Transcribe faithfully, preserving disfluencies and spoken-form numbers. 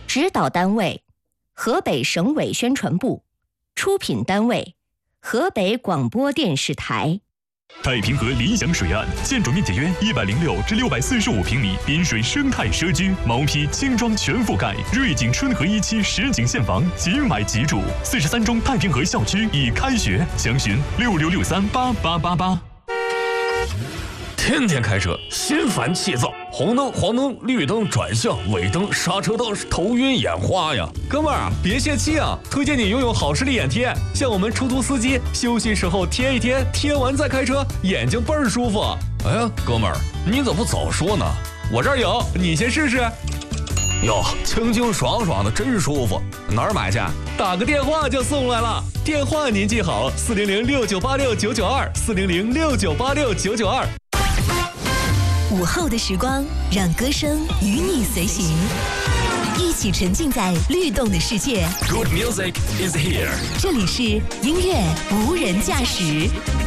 指导单位河北省委宣传部，出品单位河北广播电视台。 太平河理想水岸，建筑面积约一百零六至六百四十五平米，滨水生态社区，毛坯轻装全覆盖，瑞景春和一期实景现房，即买即住。四十三中太平河校区已开学，详询六六六三八八八八。 天天开车，心烦气躁，红灯、黄灯、绿灯、转向、尾灯、刹车灯，头晕眼花呀！ 哥们儿啊，别泄气啊！推荐你拥有好视力眼贴，像我们出租司机休息时候贴一贴，贴完再开车，眼睛倍儿舒服。 哎呀，哥们儿，你怎么不早说呢？ 我这儿有，你先试试。 哟，清清爽爽的，真舒服。哪儿买去？ 打个电话就送来了。电话您记好：四零零六九八六九九二，四零零六九八六九九二。 午后的时光，让歌声与你随行，一起沉浸在律动的世界。 Good music is here。 这里是音乐无人驾驶。